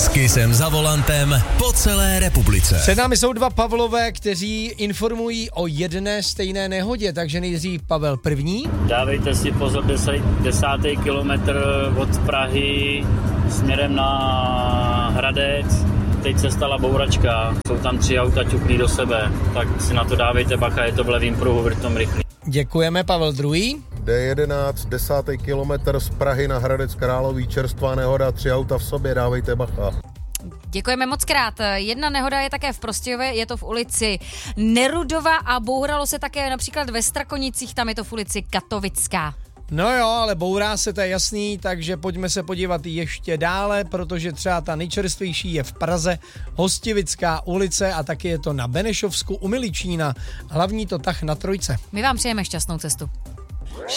S Kissem za volantem po celé republice. Před námi jsou dva Pavlové, kteří informují o jedné stejné nehodě, takže nejdřív Pavel první. Dávejte si pozor, 10. kilometr od Prahy směrem na Hradec. Teď se stala bouračka, jsou tam 3 auta ťuklí do sebe, tak si na to dávejte bacha, je to v levým pruhu, vrtom rychlý. Děkujeme, Pavel druhý. D11, 10. kilometr z Prahy na Hradec Králové, čerstvá nehoda, 3 auta v sobě, dávejte bacha. Děkujeme moc krát. Jedna nehoda je také v Prostějově, je to v ulici Nerudova a bouralo se také například ve Strakonicích, tam je to v ulici Katovická. No jo, ale bourá se, to je jasný, takže pojďme se podívat ještě dále, protože třeba ta nejčerstvější je v Praze, Hostivická ulice a taky je to na Benešovsku u Miličína. Hlavní to tah na Trojce. My vám přejeme šťastnou cestu.